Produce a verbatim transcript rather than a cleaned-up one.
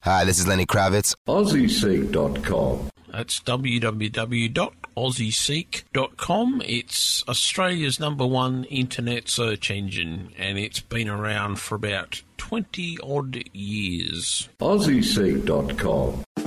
Hi, this is Lenny Kravitz. Aussie Seek dot com. That's w w w dot aussie seek dot com. It's Australia's number one internet search engine, and it's been around for about twenty odd years. Aussie Seek dot com.